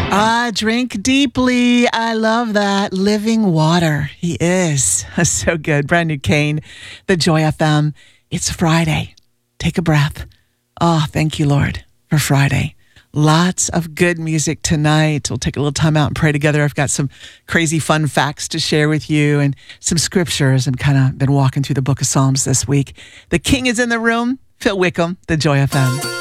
Drink deeply. I love that. Living water. He is. So good. Brand new Kane, the Joy FM. It's Friday. Take a breath. Oh, thank you, Lord, for Friday. Lots of good music tonight. We'll take a little time out and pray together. I've got some crazy fun facts to share with you and some scriptures. I'm been walking through the book of Psalms this week. The King is in the room. Phil Wickham, the Joy FM.